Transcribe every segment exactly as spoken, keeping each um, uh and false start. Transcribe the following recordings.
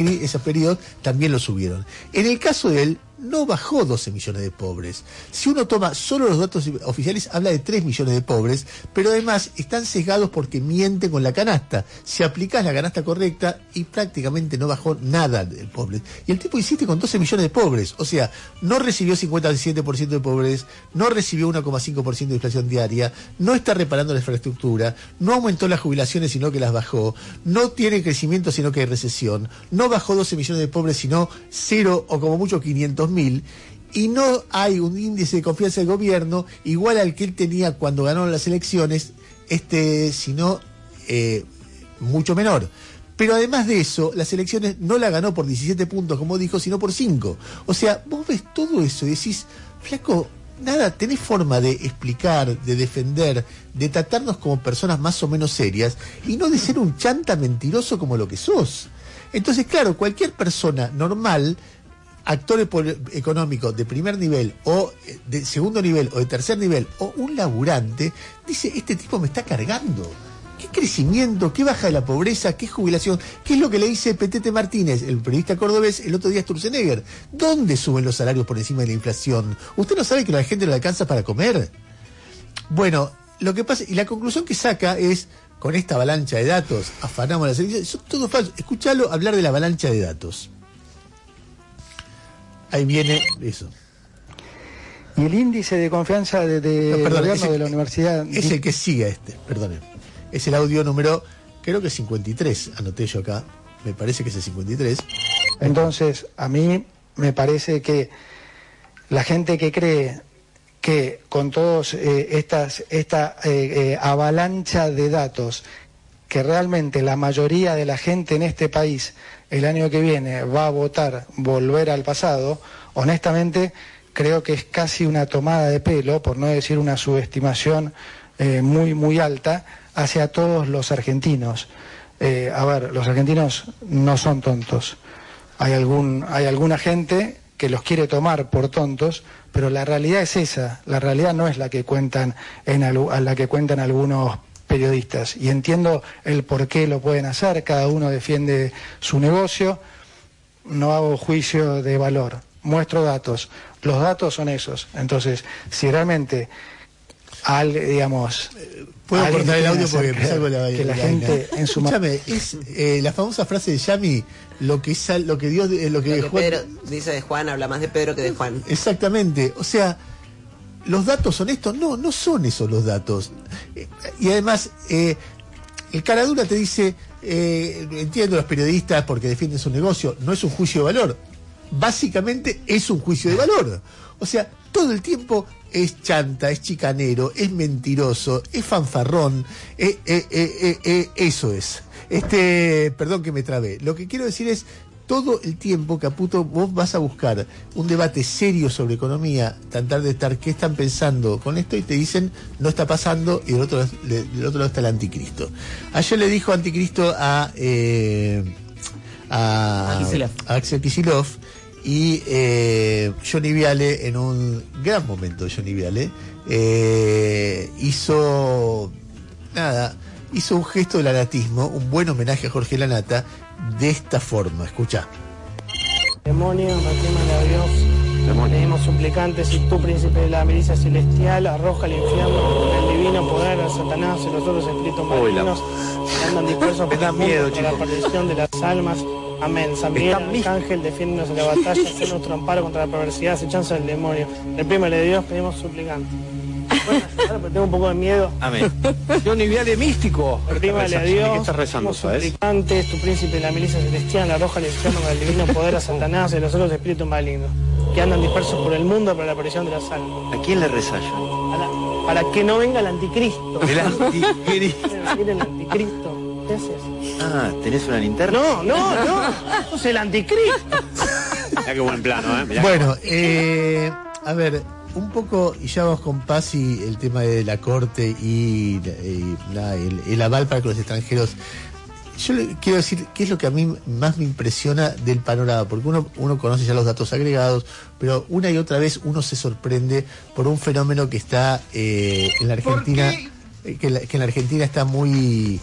esos periodos también lo subieron. En el caso de él, no bajó doce millones de pobres. Si uno toma solo los datos oficiales, habla de tres millones de pobres, pero además están sesgados porque mienten con la canasta. Si aplicás la canasta correcta, y prácticamente no bajó nada del pobre. Y el tipo insiste con doce millones de pobres. O sea, no recibió cincuenta y siete por ciento de pobres, no recibió uno coma cinco por ciento de inflación diaria, no está reparando la infraestructura, no aumentó las jubilaciones, sino que las bajó, no tiene crecimiento, sino que hay recesión, no bajó doce millones de pobres, sino cero o como mucho quinientos mil, y no hay un índice de confianza del gobierno igual al que él tenía cuando ganaron las elecciones, este, sino eh, mucho menor. Pero además de eso, las elecciones no la ganó por diecisiete puntos, como dijo, sino por cinco. O sea, vos ves todo eso y decís, flaco, nada, tenés forma de explicar, de defender, de tratarnos como personas más o menos serias, y no de ser un chanta mentiroso como lo que sos. Entonces, claro, cualquier persona normal, actor económico de primer nivel o de segundo nivel o de tercer nivel o un laburante, dice, este tipo me está cargando. ¿Qué crecimiento? ¿Qué baja de la pobreza? ¿Qué jubilación? ¿Qué es lo que le dice Petete Martínez, el periodista cordobés, el otro día a Sturzenegger? ¿Dónde suben los salarios por encima de la inflación? ¿Usted no sabe que la gente no le alcanza para comer? Bueno, lo que pasa, y la conclusión que saca es, con esta avalancha de datos, afanamos las elecciones, son todo falso. Escuchalo hablar de la avalancha de datos. Ahí viene eso. Y el índice de confianza de, de no, perdón, gobierno el, de la universidad... Es el que sigue este, perdón. Es el audio número, creo que cincuenta y tres, anoté yo acá. Me parece que es el cincuenta y tres. Entonces, a mí me parece que la gente que cree que con todos eh, estas esta eh, eh, avalancha de datos, que realmente la mayoría de la gente en este país el año que viene va a votar volver al pasado, honestamente creo que es casi una tomada de pelo, por no decir una subestimación eh, muy muy alta hacia todos los argentinos. Eh, a ver, los argentinos no son tontos. Hay algún hay alguna gente que los quiere tomar por tontos, pero la realidad es esa. La realidad no es la que cuentan en a la que cuentan algunos periodistas, y entiendo el por qué lo pueden hacer, cada uno defiende su negocio, no hago juicio de valor, muestro datos, los datos son esos. Entonces, si realmente al, digamos, puedo cortar el audio porque me salgo la que la gente en su escúchame, es eh, la famosa frase de Yami, lo que sal, lo que Dios eh, lo que, lo que Juan, Pedro dice de Juan, habla más de Pedro que de Juan. Exactamente, o sea, ¿los datos son estos? No, no son esos los datos. Eh, y además, eh, el caradura te dice, eh, entiendo los periodistas porque defienden su negocio, no es un juicio de valor. Básicamente es un juicio de valor. O sea, todo el tiempo es chanta, es chicanero, es mentiroso, es fanfarrón, eh, eh, eh, eh, eh, eso es. Este, perdón que me trabé. Lo que quiero decir es, todo el tiempo, Caputo, vos vas a buscar un debate serio sobre economía, tratar de estar qué están pensando con esto, y te dicen no está pasando, y del otro, del otro lado está el anticristo. Ayer le dijo anticristo a, eh, a, a Axel Kicillof, y eh, Johnny Viale, en un gran momento Johnny Viale, eh, hizo nada, hizo un gesto de lanatismo, un buen homenaje a Jorge Lanata, de esta forma, escucha. Demonio, reclámale a Dios. Demonio. Pedimos suplicantes, y tú, príncipe de la milicia celestial, arroja al infierno con el divino poder a Satanás y los otros espíritus malignos que andan dispersos por el mundo para la perdición de las almas. Amén. San Miguel, arcángel, defiéndonos en la batalla, sé nuestro amparo contra la perversidad, acechanza del demonio. Reprímale a Dios, pedimos suplicantes. Bueno, pero tengo un poco de miedo. Amén. Johnny Viale místico. Reprímale a Dios. ¿Qué estás rezando, sabes? Suplicantes, tu príncipe de la milicia celestial, la arroja al infierno con el divino poder a Satanás y los otros espíritus malignos que andan dispersos por el mundo para la aparición de las almas. ¿A quién le rezas yo? La, para que no venga el anticristo. El anticristo. el anticristo. ¿Qué haces? Ah, ¿tenés una linterna? No, no, no. Sos el anticristo. Mirá qué buen plano, ¿eh? Mirá bueno, eh, a ver, un poco, y ya vamos con paz, y el tema de la corte y, y la, el, el aval para que los extranjeros. Yo le quiero decir qué es lo que a mí más me impresiona del panorama, porque uno, uno conoce ya los datos agregados, pero una y otra vez uno se sorprende por un fenómeno que está eh, en la Argentina, que, la, que en la Argentina está muy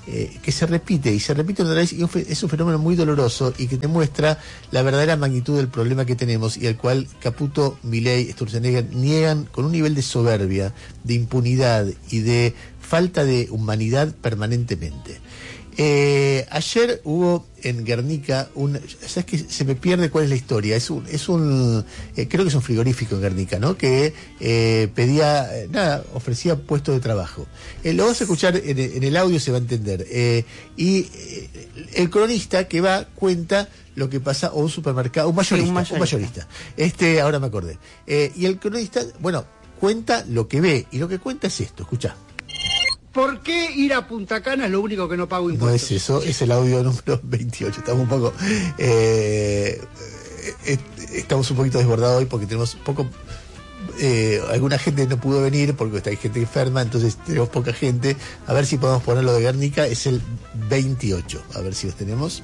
eh, que se repite y se repite otra vez, y es un fenómeno muy doloroso y que demuestra la verdadera magnitud del problema que tenemos y al cual Caputo, Milei, Sturzenegger niegan con un nivel de soberbia, de impunidad y de falta de humanidad permanentemente. Eh, ayer hubo en Guernica un, sabes que se me pierde cuál es la historia, es un, es un eh, creo que es un frigorífico en Guernica, ¿no? Que eh, pedía, eh, nada, ofrecía puestos de trabajo. Eh, lo vas a escuchar en, en el audio, se va a entender. Eh, y eh, el cronista que va cuenta lo que pasa, o un supermercado, un mayorista, sí, un mayorista. Un mayorista. Este, ahora me acordé. Eh, y el cronista, bueno, cuenta lo que ve, y lo que cuenta es esto, escuchá. ¿Por qué ir a Punta Cana es lo único que no pago impuestos? No es eso, es el audio número veintiocho. Estamos un poco... Eh, eh, estamos un poquito desbordados hoy porque tenemos poco... Eh, alguna gente no pudo venir porque hay gente enferma, entonces tenemos poca gente. A ver si podemos ponerlo de Guernica, es el veintiocho. A ver si los tenemos.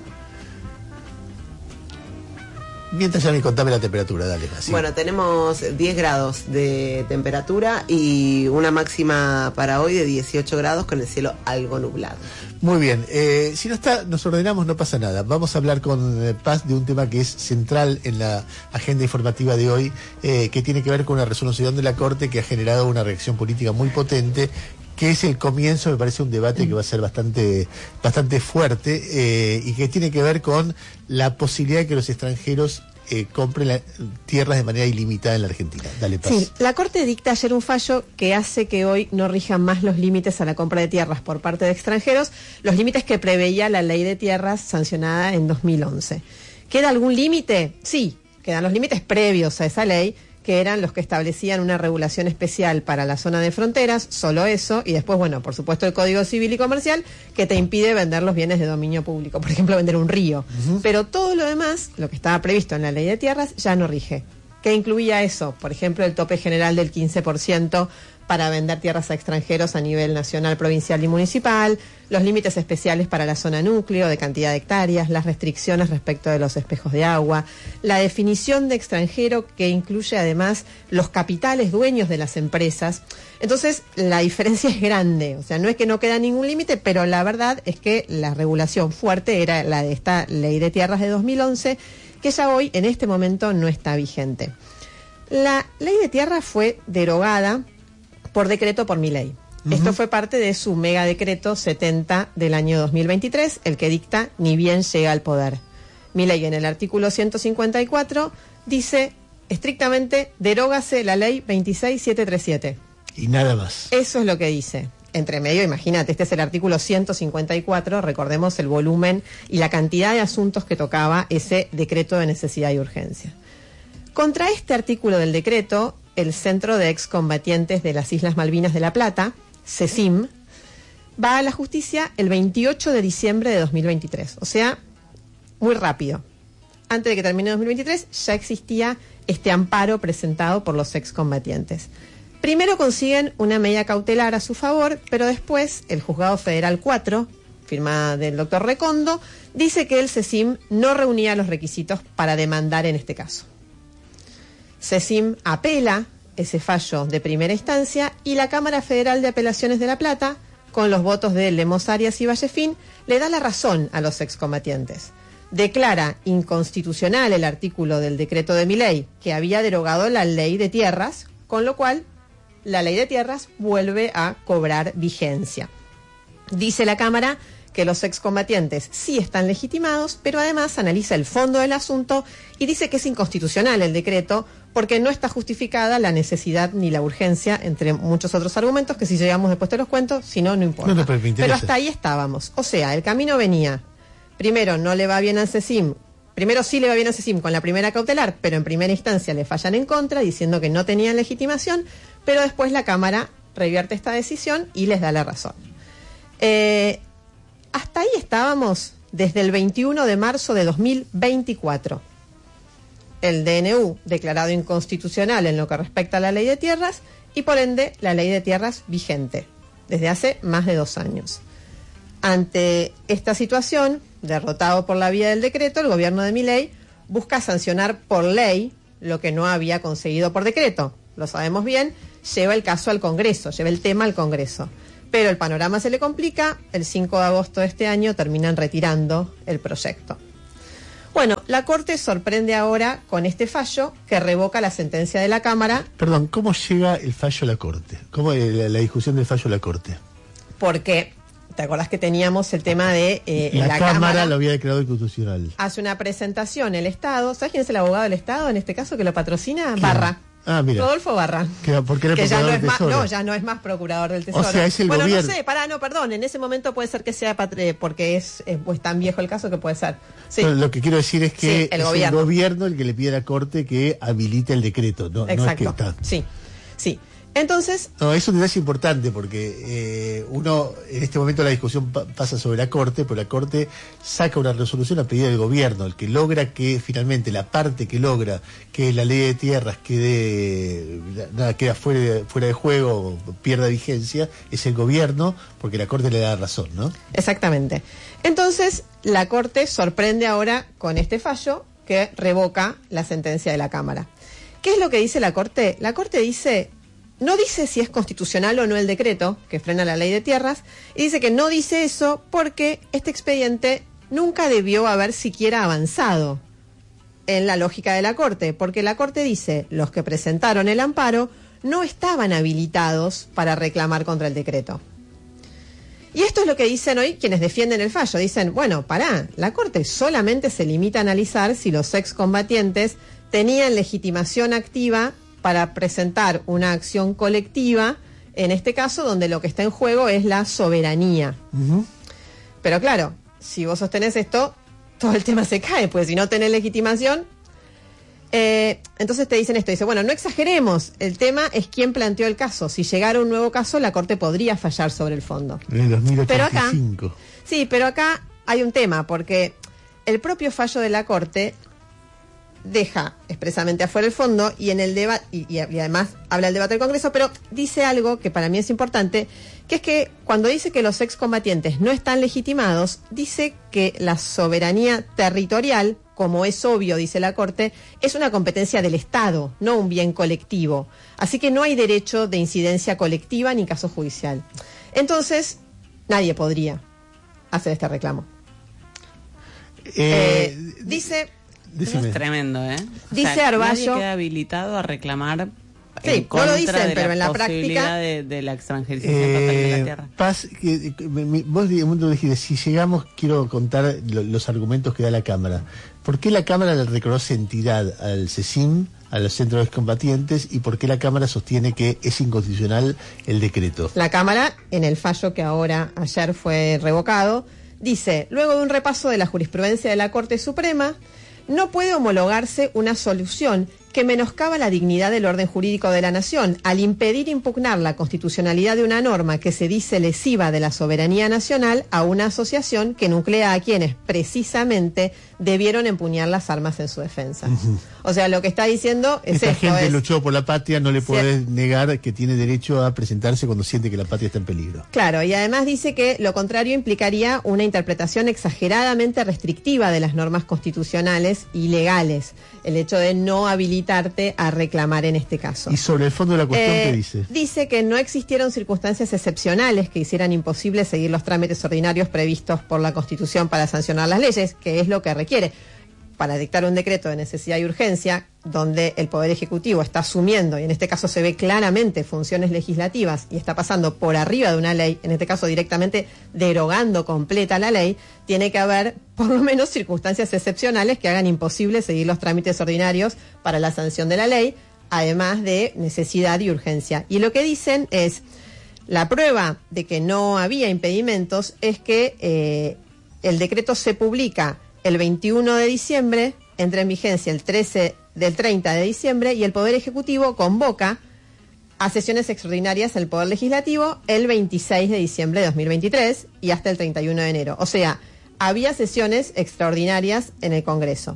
Mientras ya me contame la temperatura, dale. Así. Bueno, tenemos diez grados de temperatura y una máxima para hoy de dieciocho grados con el cielo algo nublado. Muy bien, eh, si no está, nos ordenamos, no pasa nada. Vamos a hablar con eh, Paz de un tema que es central en la agenda informativa de hoy, eh, que tiene que ver con una resolución de la Corte que ha generado una reacción política muy potente, que es el comienzo, me parece, un debate que va a ser bastante, bastante fuerte eh, y que tiene que ver con la posibilidad de que los extranjeros eh, compren la, tierras de manera ilimitada en la Argentina. Dale, Paz. Sí, la Corte dicta ayer un fallo que hace que hoy no rijan más los límites a la compra de tierras por parte de extranjeros, los límites que preveía la Ley de Tierras sancionada en dos mil once. ¿Queda algún límite? Sí, quedan los límites previos a esa ley, que eran los que establecían una regulación especial para la zona de fronteras, solo eso, y después, bueno, por supuesto el Código Civil y Comercial, que te impide vender los bienes de dominio público, por ejemplo, vender un río. Uh-huh. Pero todo lo demás, lo que estaba previsto en la Ley de Tierras, ya no rige. ¿Qué incluía eso? Por ejemplo, el tope general del quince por ciento para vender tierras a extranjeros a nivel nacional, provincial y municipal, los límites especiales para la zona núcleo de cantidad de hectáreas, las restricciones respecto de los espejos de agua, la definición de extranjero que incluye además los capitales dueños de las empresas. Entonces, la diferencia es grande, o sea, no es que no queda ningún límite, pero la verdad es que la regulación fuerte era la de esta Ley de Tierras de dos mil once, que ya hoy, en este momento, no está vigente. La Ley de Tierras fue derogada por decreto por Milei. Uh-huh. Esto fue parte de su mega decreto setenta del año dos mil veintitrés, el que dicta ni bien llega al poder. Milei en el artículo ciento cincuenta y cuatro dice estrictamente derógase la ley veintiséis mil setecientos treinta y siete. Y nada más. Eso es lo que dice. Entre medio, imagínate, este es el artículo ciento cincuenta y cuatro, recordemos el volumen y la cantidad de asuntos que tocaba ese decreto de necesidad y urgencia. Contra este artículo del decreto, el Centro de Excombatientes de las Islas Malvinas de La Plata, CECIM, va a la justicia el veintiocho de diciembre de dos mil veintitrés, o sea, muy rápido. Antes de que termine dos mil veintitrés ya existía este amparo presentado por los excombatientes. Primero consiguen una medida cautelar a su favor, pero después el Juzgado Federal cuatro, firmada del doctor Recondo, dice que el CECIM no reunía los requisitos para demandar en este caso. CECIM apela ese fallo de primera instancia y la Cámara Federal de Apelaciones de La Plata, con los votos de Lemos Arias y Vallefín, le da la razón a los excombatientes. Declara inconstitucional el artículo del decreto de Milei, que había derogado la Ley de Tierras, con lo cual la Ley de Tierras vuelve a cobrar vigencia. Dice la Cámara que los excombatientes sí están legitimados, pero además analiza el fondo del asunto y dice que es inconstitucional el decreto porque no está justificada la necesidad ni la urgencia, entre muchos otros argumentos que si llegamos después te los cuento, si no, no importa. No, no, pero hasta ahí estábamos. O sea, el camino venía, primero no le va bien al CECIM, primero sí le va bien al CECIM con la primera cautelar, pero en primera instancia le fallan en contra diciendo que no tenían legitimación, pero después la Cámara revierte esta decisión y les da la razón. Eh... Hasta ahí estábamos desde el veintiuno de marzo de dos mil veinticuatro. El D N U declarado inconstitucional en lo que respecta a la Ley de Tierras y por ende la Ley de Tierras vigente desde hace más de dos años. Ante esta situación, derrotado por la vía del decreto, el gobierno de Milei busca sancionar por ley lo que no había conseguido por decreto. Lo sabemos bien, lleva el caso al Congreso, lleva el tema al Congreso. Pero el panorama se le complica, el cinco de agosto de este año terminan retirando el proyecto. Bueno, la Corte sorprende ahora con este fallo que revoca la sentencia de la Cámara. Perdón, ¿cómo llega el fallo a la Corte? ¿Cómo es la, la discusión del fallo a la Corte? Porque, ¿te acordás que teníamos el tema de eh, la, la Cámara, Cámara lo había declarado inconstitucional? Hace una presentación el Estado. ¿Sabes quién es el abogado del Estado en este caso que lo patrocina? ¿Quién? Barra. Ah, mira. Rodolfo Barra. Que, porque era que ya no procurador es del más, Tesoro. no, ya no es más procurador del Tesoro. O sea, es el bueno, gobierno. no sé, pará, no, perdón, en ese momento puede ser que sea patre, porque es, es pues tan viejo el caso que puede ser. Sí. No, lo que quiero decir es que Sí, el es gobierno. el gobierno el que le pide a la Corte que habilite el decreto. No, Exacto. No es que está. Sí, sí. Entonces, No, es un detalle importante porque eh, uno, en este momento la discusión pa- pasa sobre la Corte, pero la Corte saca una resolución a pedido del gobierno, el que logra que finalmente la parte que logra que la ley de tierras quede, nada, queda fuera de, fuera de juego, pierda vigencia, es el gobierno, porque la Corte le da razón, ¿no? exactamente. Entonces, la Corte sorprende ahora con este fallo que revoca la sentencia de la Cámara. ¿Qué es lo que dice la Corte? La Corte dice... No dice si es constitucional o no el decreto que frena la ley de tierras, y dice que no dice eso porque este expediente nunca debió haber siquiera avanzado en la lógica de la Corte, porque la Corte dice los que presentaron el amparo no estaban habilitados para reclamar contra el decreto. Y esto es lo que dicen hoy quienes defienden el fallo. Dicen, bueno, pará, la Corte solamente se limita a analizar si los excombatientes tenían legitimación activa para presentar una acción colectiva, en este caso donde lo que está en juego es la soberanía. Uh-huh. Pero claro, si vos sostenés esto, todo el tema se cae, pues si no tenés legitimación, eh, entonces te dicen esto, dice, bueno, no exageremos, el tema es quién planteó el caso. Si llegara un nuevo caso, la Corte podría fallar sobre el fondo. En el dos mil ochenta y Pero cinco. acá, sí, pero acá hay un tema, porque el propio fallo de la Corte deja expresamente afuera el fondo y en el debate y, y, y además habla del debate del Congreso, pero dice algo que para mí es importante, que es que cuando dice que los excombatientes no están legitimados, dice que la soberanía territorial, como es obvio, dice la Corte, es una competencia del Estado, no un bien colectivo. Así que no hay derecho de incidencia colectiva ni caso judicial. Entonces, nadie podría hacer este reclamo. Eh, Eh, dice... Eso es tremendo, ¿eh? O Dice sea, Arballo... Nadie queda habilitado a reclamar Sí, en contra no lo dicen, de pero la en la posibilidad práctica... de, de la extranjerización total de Eh, la tierra. Paz, que, que, me- vos de momento dijiste, si llegamos, quiero contar lo- los argumentos que da la Cámara. ¿Por qué la Cámara le reconoce entidad al CECIM, a los centros combatientes, y por qué la Cámara sostiene que es inconstitucional el decreto? La Cámara, en el fallo que ahora, ayer fue revocado, dice, luego de un repaso de la jurisprudencia de la Corte Suprema, no puede homologarse una solución que menoscaba la dignidad del orden jurídico de la nación al impedir impugnar la constitucionalidad de una norma que se dice lesiva de la soberanía nacional a una asociación que nuclea a quienes precisamente debieron empuñar las armas en su defensa. Uh-huh. O sea, lo que está diciendo es Esta esto, gente es, luchó por la patria, no le Sí. podés negar que tiene derecho a presentarse cuando siente que la patria está en peligro. Claro, y además dice que lo contrario implicaría una interpretación exageradamente restrictiva de las normas constitucionales y legales, el hecho de no habilitarte a reclamar en este caso. Y sobre el fondo de la cuestión, Eh, ¿qué dice? Dice que no existieron circunstancias excepcionales que hicieran imposible seguir los trámites ordinarios previstos por la Constitución para sancionar las leyes, que es lo que requiere. Para dictar un decreto de necesidad y urgencia, donde el Poder Ejecutivo está asumiendo, y en este caso se ve claramente funciones legislativas, y está pasando por arriba de una ley, en este caso directamente derogando completa la ley, tiene que haber por lo menos circunstancias excepcionales que hagan imposible seguir los trámites ordinarios para la sanción de la ley, además de necesidad y urgencia. Y lo que dicen es, la prueba de que no había impedimentos es que eh, el decreto se publica el veintiuno de diciembre, entra en vigencia el trece del treinta de diciembre y el Poder Ejecutivo convoca a sesiones extraordinarias del Poder Legislativo el veintiséis de diciembre de dos mil veintitrés y hasta el treinta y uno de enero. O sea, había sesiones extraordinarias en el Congreso.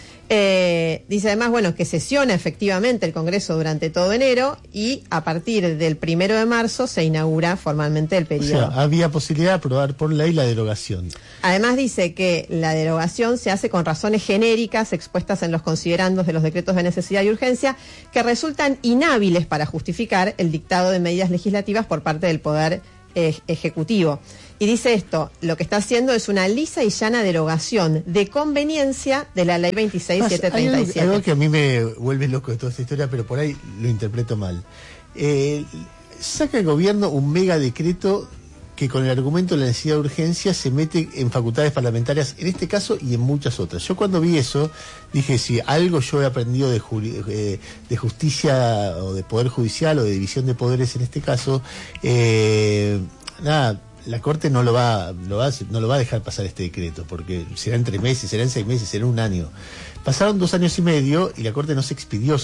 Eh, dice además, bueno, que sesiona efectivamente el Congreso durante todo enero y a partir del primero de marzo se inaugura formalmente el O periodo. sea, había posibilidad de aprobar por ley la derogación. Además dice que la derogación se hace con razones genéricas expuestas en los considerandos de los decretos de necesidad y urgencia que resultan inhábiles para justificar el dictado de medidas legislativas por parte del Poder eh, Ejecutivo. Y dice esto, lo que está haciendo es una lisa y llana derogación de conveniencia de la ley veintiséis mil setecientos treinta y siete. Hay algo, algo que a mí me vuelve loco de toda esta historia, pero por ahí lo interpreto mal. Eh, saca el gobierno un mega decreto que con el argumento de la necesidad de urgencia se mete en facultades parlamentarias, en este caso y en muchas otras. Yo cuando vi eso, dije, si algo yo he aprendido de, ju- eh, de justicia o de poder judicial o de división de poderes en este caso, eh, nada, la Corte no lo va, lo va, no lo va a dejar pasar este decreto, porque serán tres meses, serán seis meses, será un año. Pasaron dos años y medio y la Corte no se expidió